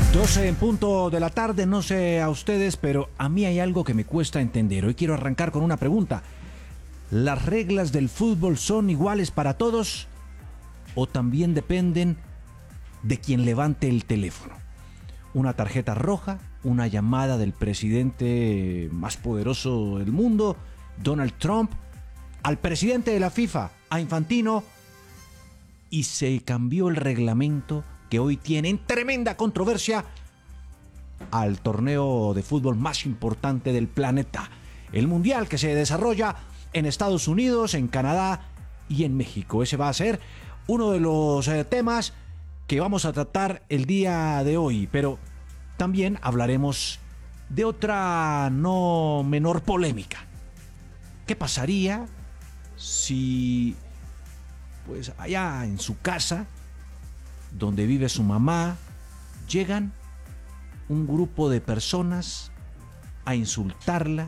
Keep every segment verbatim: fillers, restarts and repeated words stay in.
doce en punto de la tarde, no sé a ustedes, pero a mí hay algo que me cuesta entender. Hoy quiero arrancar con una pregunta. ¿Las reglas del fútbol son iguales para todos o también dependen de quien levante el teléfono? Una tarjeta roja, una llamada del presidente más poderoso del mundo, Donald Trump, al presidente de la FIFA, a Infantino, y se cambió el reglamento que hoy tiene en tremenda controversia al torneo de fútbol más importante del planeta, el Mundial, que se desarrolla en Estados Unidos, en Canadá y en México. Ese va a ser uno de los eh, temas que vamos a tratar el día de hoy, pero también hablaremos de otra no menor polémica. ¿Qué pasaría si, pues allá en su casa, donde vive su mamá, llegan un grupo de personas a insultarla,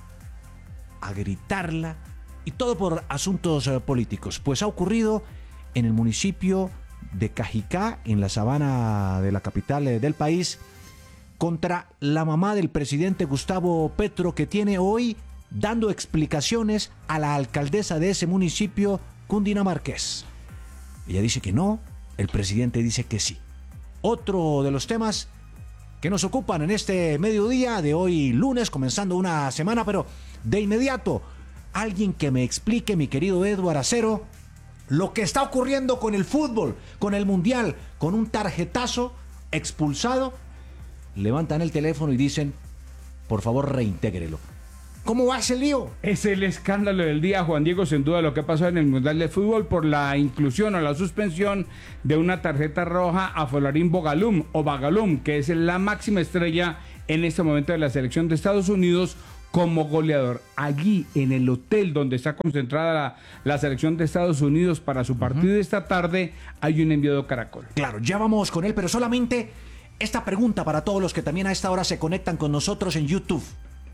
a gritarla, y todo por asuntos eh, políticos? Pues ha ocurrido en el municipio de Cajicá, en la sabana de la capital eh, del país, contra la mamá del presidente Gustavo Petro, que tiene hoy dando explicaciones a la alcaldesa de ese municipio cundinamarqués. Ella dice que no, el presidente dice que sí. Otro de los temas que nos ocupan en este mediodía de hoy lunes, comenzando una semana, pero de inmediato, alguien que me explique, mi querido Edward Acero, lo que está ocurriendo con el fútbol, con el mundial, con un tarjetazo expulsado. Levantan el teléfono y dicen, por favor, reintégrelo. ¿Cómo va ese lío? Es el escándalo del día, Juan Diego, sin duda, lo que pasó en el Mundial de Fútbol por la inclusión o la suspensión de una tarjeta roja a Folarín Bogalum o Bagalum, que es la máxima estrella en este momento de la selección de Estados Unidos como goleador. Allí, en el hotel donde está concentrada la, la selección de Estados Unidos para su partido uh-huh. de esta tarde, hay un enviado Caracol. Claro, ya vamos con él, pero solamente esta pregunta para todos los que también a esta hora se conectan con nosotros en YouTube.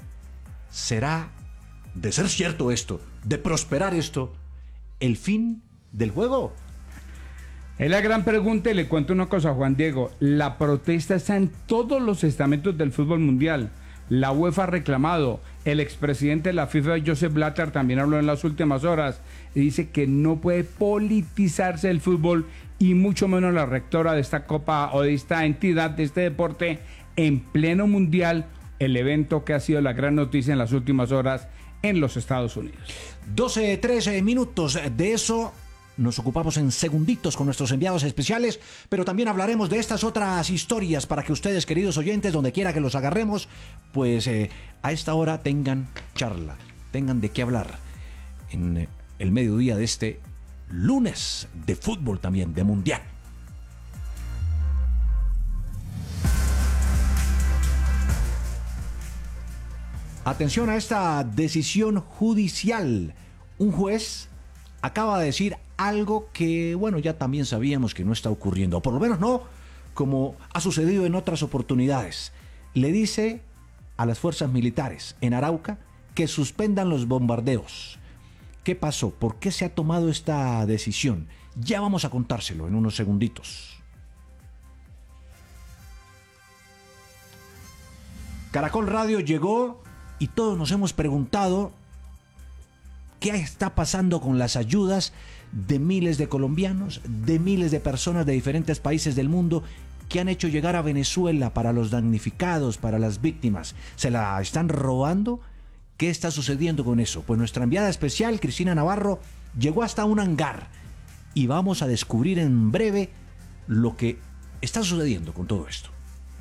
¿Será, de ser cierto esto, de prosperar esto, el fin del juego? Es la gran pregunta y le cuento una cosa, Juan Diego. La protesta está en todos los estamentos del fútbol mundial. La UEFA ha reclamado. El expresidente de la FIFA, Joseph Blatter, también habló en las últimas horas y dice que no puede politizarse el fútbol y mucho menos la rectora de esta copa o de esta entidad, de este deporte, en pleno mundial, el evento que ha sido la gran noticia en las últimas horas en los Estados Unidos. doce, trece minutos de eso. Nos ocupamos en segunditos con nuestros enviados especiales, pero también hablaremos de estas otras historias para que ustedes, queridos oyentes, donde quiera que los agarremos, pues eh, a esta hora tengan charla, tengan de qué hablar en eh, el mediodía de este lunes de fútbol también, de mundial. Atención a esta decisión judicial. Un juez acaba de decir algo que, bueno, ya también sabíamos que no está ocurriendo, o por lo menos no como ha sucedido en otras oportunidades. Le dice a las fuerzas militares en Arauca que suspendan los bombardeos. ¿Qué pasó? ¿Por qué se ha tomado esta decisión? Ya vamos a contárselo en unos segunditos. Caracol Radio llegó y todos nos hemos preguntado qué está pasando con las ayudas de miles de colombianos, de miles de personas de diferentes países del mundo que han hecho llegar a Venezuela para los damnificados, para las víctimas. ¿Se la están robando? ¿Qué está sucediendo con eso? Pues nuestra enviada especial, Cristina Navarro, llegó hasta un hangar y vamos a descubrir en breve lo que está sucediendo con todo esto.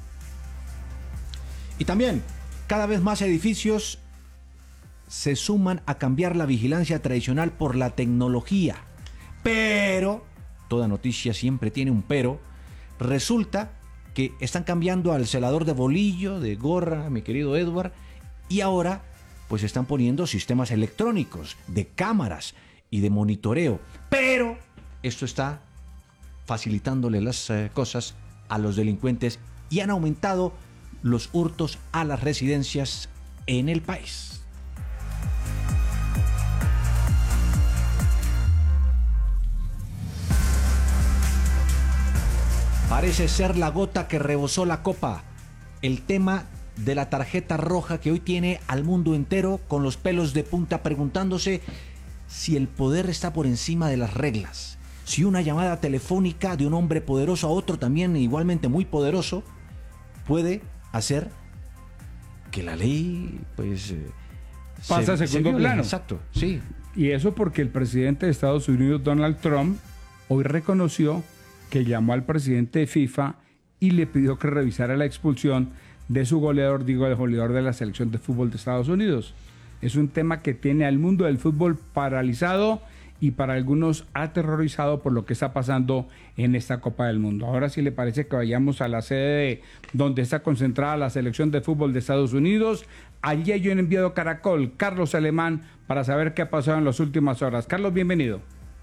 Y también, cada vez más edificios se suman a cambiar la vigilancia tradicional por la tecnología. Pero, toda noticia siempre tiene un pero, resulta que están cambiando al celador de bolillo, de gorra, mi querido Edward, y ahora pues están poniendo sistemas electrónicos, de cámaras y de monitoreo. Pero esto está facilitándole las eh, cosas a los delincuentes y han aumentado los hurtos a las residencias en el país. Parece ser la gota que rebosó la copa. El tema de la tarjeta roja que hoy tiene al mundo entero con los pelos de punta preguntándose si el poder está por encima de las reglas. Si una llamada telefónica de un hombre poderoso a otro también igualmente muy poderoso puede hacer que la ley pues eh, pasa a segundo viole. plano. Exacto, sí. Y eso porque el presidente de Estados Unidos, Donald Trump, hoy reconoció que llamó al presidente de FIFA y le pidió que revisara la expulsión de su goleador, digo, el goleador de la selección de fútbol de Estados Unidos. Es un tema que tiene al mundo del fútbol paralizado y para algunos aterrorizado por lo que está pasando en esta Copa del Mundo. Ahora sí le parece que vayamos a la sede de donde está concentrada la selección de fútbol de Estados Unidos. Allí hay un enviado Caracol, Carlos Alemán, para saber qué ha pasado en las últimas horas. Carlos, bienvenido.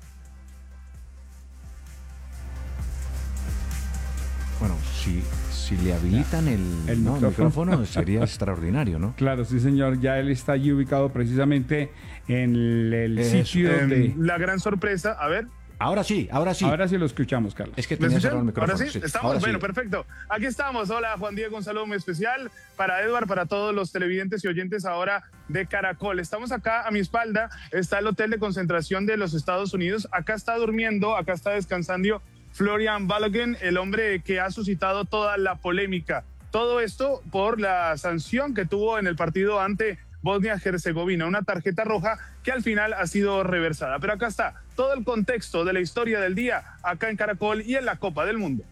Bueno, si, si le habilitan el, el, no, micrófono. el micrófono sería extraordinario, ¿no? Claro, sí señor, ya él está allí ubicado precisamente en el, el sitio eh, de... La gran sorpresa, a ver. Ahora sí, ahora sí. Ahora sí lo escuchamos, Carlos. Es que tenía cerrado el micrófono. ¿Ahora sí? sí. ¿Estamos? Ahora bueno, sí. perfecto. Aquí estamos. Hola, Juan Diego, un saludo muy especial para Edward, para todos los televidentes y oyentes ahora de Caracol. Estamos acá, a mi espalda está el hotel de concentración de los Estados Unidos. Acá está durmiendo, acá está descansando Florian Balogun, el hombre que ha suscitado toda la polémica. Todo esto por la sanción que tuvo en el partido ante Bosnia-Herzegovina, una tarjeta roja que al final ha sido reversada. Pero acá está todo el contexto de la historia del día, acá en Caracol y en la Copa del Mundo.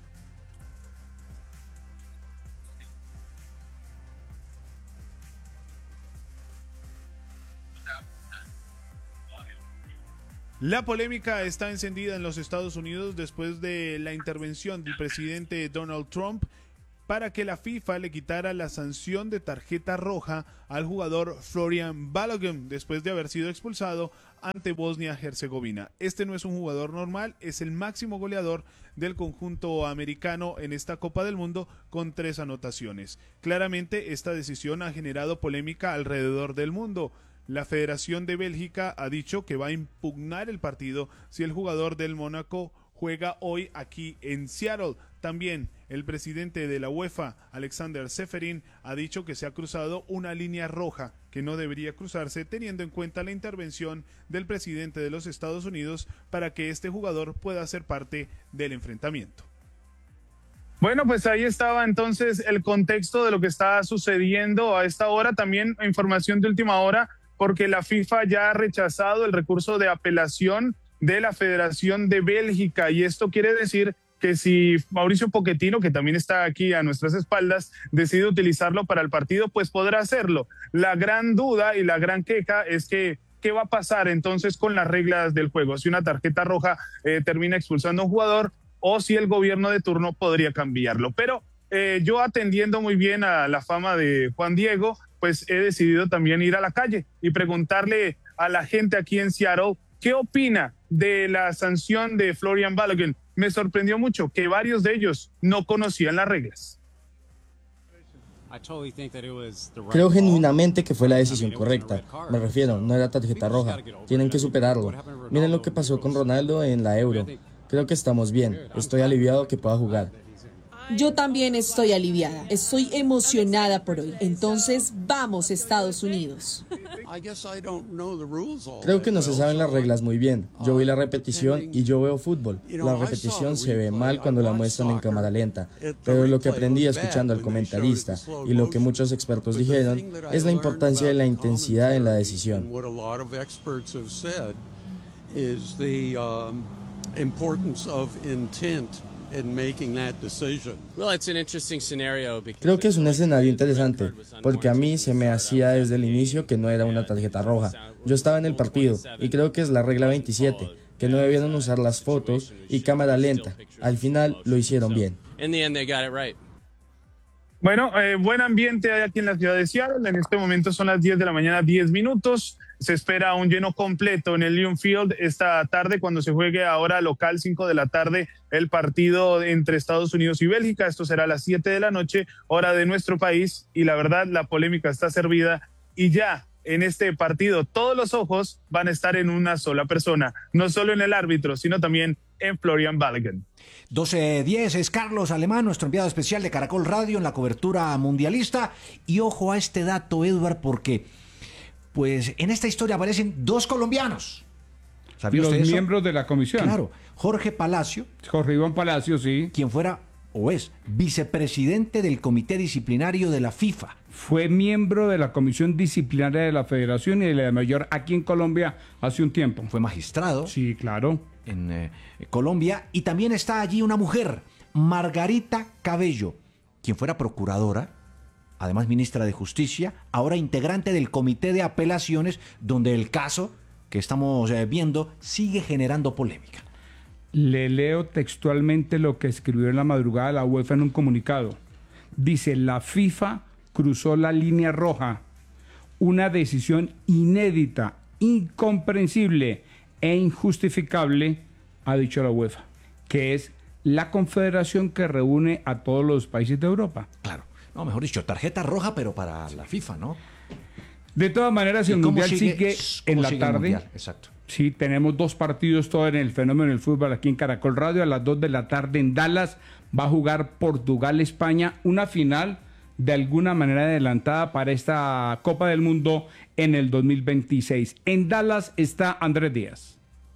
La polémica está encendida en los Estados Unidos después de la intervención del presidente Donald Trump para que la FIFA le quitara la sanción de tarjeta roja al jugador Florian Balogun después de haber sido expulsado ante Bosnia-Herzegovina. Este no es un jugador normal, es el máximo goleador del conjunto americano en esta Copa del Mundo con tres anotaciones. Claramente esta decisión ha generado polémica alrededor del mundo. La Federación de Bélgica ha dicho que va a impugnar el partido si el jugador del Mónaco juega hoy aquí en Seattle. También el presidente de la UEFA, Alexander Ceferin, ha dicho que se ha cruzado una línea roja que no debería cruzarse teniendo en cuenta la intervención del presidente de los Estados Unidos para que este jugador pueda ser parte del enfrentamiento. Bueno, pues ahí estaba entonces el contexto de lo que está sucediendo a esta hora. También información de última hora, porque la FIFA ya ha rechazado el recurso de apelación de la Federación de Bélgica, y esto quiere decir que si Mauricio Pochettino, que también está aquí a nuestras espaldas, decide utilizarlo para el partido, pues podrá hacerlo. La gran duda y la gran queja es que ¿qué va a pasar entonces con las reglas del juego? Si una tarjeta roja eh, termina expulsando a un jugador o si el gobierno de turno podría cambiarlo. Pero eh, yo, atendiendo muy bien a la fama de Juan Diego, pues he decidido también ir a la calle y preguntarle a la gente aquí en Seattle qué opina de la sanción de Florian Balogun. Me sorprendió mucho que varios de ellos no conocían las reglas. Creo genuinamente que fue la decisión correcta. Me refiero, no era tarjeta roja. Tienen que superarlo. Miren lo que pasó con Ronaldo en la Euro. Creo que estamos bien. Estoy aliviado que pueda jugar. Yo también estoy aliviada. Estoy emocionada por hoy. Entonces, vamos, Estados Unidos. Creo que no se saben las reglas muy bien. Yo vi la repetición y yo veo fútbol. La repetición se ve mal cuando la muestran en cámara lenta. Pero lo que aprendí escuchando al comentarista y lo que muchos expertos dijeron es la importancia de la intensidad en la decisión. Creo que es un escenario interesante, porque a mí se me hacía desde el inicio que no era una tarjeta roja. Yo estaba en el partido y creo que es la regla veintisiete, que no debieron usar las fotos y cámara lenta. Al final lo hicieron bien. Bueno, eh, buen ambiente hay aquí en la ciudad de Seattle. En este momento son las diez de la mañana, diez minutos. Se espera un lleno completo en el Leon Field esta tarde cuando se juegue ahora local cinco de la tarde el partido entre Estados Unidos y Bélgica. Esto será a las siete de la noche, hora de nuestro país. Y la verdad, la polémica está servida y ya en este partido todos los ojos van a estar en una sola persona. No solo en el árbitro, sino también en Florian Balogun. doce diez es Carlos Alemán, nuestro enviado especial de Caracol Radio en la cobertura mundialista. Y ojo a este dato, Edward, porque pues en esta historia aparecen dos colombianos. ¿Sabía Los usted eso? miembros de la comisión. Claro, Jorge Palacio, Jorge Iván Palacio, sí. quien fuera o es vicepresidente del Comité Disciplinario de la FIFA. Fue miembro de la Comisión Disciplinaria de la Federación y de la de Mayor aquí en Colombia hace un tiempo. Fue magistrado Sí, claro. en eh, Colombia. Y también está allí una mujer, Margarita Cabello, quien fuera procuradora, además ministra de Justicia, ahora integrante del Comité de Apelaciones, donde el caso que estamos eh, viendo sigue generando polémica. Le leo textualmente lo que escribió en la madrugada la UEFA en un comunicado. Dice, la FIFA cruzó la línea roja, una decisión inédita, incomprensible e injustificable, ha dicho la UEFA, que es la confederación que reúne a todos los países de Europa. Claro, no, mejor dicho, tarjeta roja, pero para la FIFA, ¿no? De todas maneras, el ¿Y cómo Mundial sigue, cómo en la sigue el tarde. Mundial? Exacto. Sí, tenemos dos partidos todo en el fenómeno del fútbol aquí en Caracol Radio. A las dos de la tarde en Dallas va a jugar Portugal-España, una final de alguna manera adelantada para esta Copa del Mundo en el dos mil veintiséis. En Dallas está Andrés Díaz.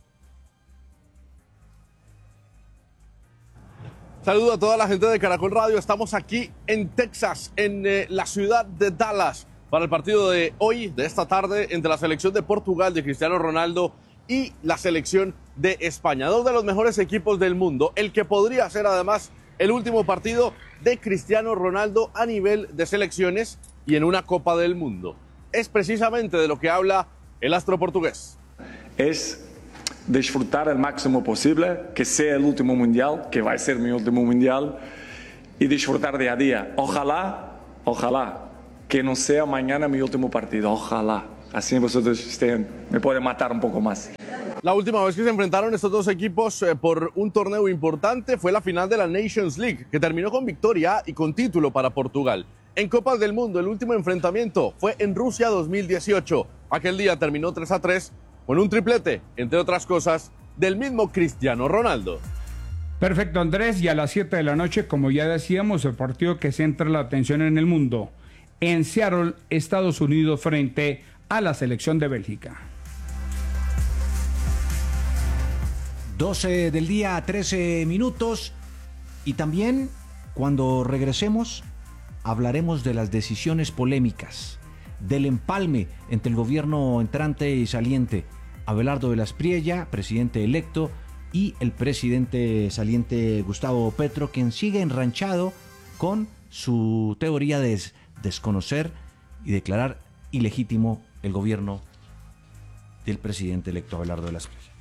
Saludo a toda la gente de Caracol Radio. Estamos aquí en Texas, en eh, la ciudad de Dallas, para el partido de hoy, de esta tarde, entre la selección de Portugal de Cristiano Ronaldo y la selección de España. Dos de los mejores equipos del mundo. El que podría ser además el último partido de Cristiano Ronaldo a nivel de selecciones y en una Copa del Mundo. Es precisamente de lo que habla el astro portugués. Es disfrutar al máximo posible, que sea el último mundial, que va a ser mi último mundial, y disfrutar día a día. Ojalá, ojalá, que no sea mañana mi último partido, ojalá. Así vosotros estén, me pueden matar un poco más. La última vez que se enfrentaron estos dos equipos eh, por un torneo importante fue la final de la Nations League, que terminó con victoria y con título para Portugal. En Copas del Mundo, el último enfrentamiento fue en Rusia dos mil dieciocho. Aquel día terminó tres a tres con un triplete, entre otras cosas, del mismo Cristiano Ronaldo. Perfecto, Andrés, y a las siete de la noche, como ya decíamos, el partido que centra la atención en el mundo. En Seattle, Estados Unidos, frente a la selección de Bélgica. doce del día, trece minutos. Y también, cuando regresemos, hablaremos de las decisiones polémicas, del empalme entre el gobierno entrante y saliente, Abelardo de la Espriella, presidente electo, y el presidente saliente Gustavo Petro, quien sigue enranchado con su teoría de desconocer y declarar ilegítimo el gobierno del presidente electo Abelardo de la Espriella.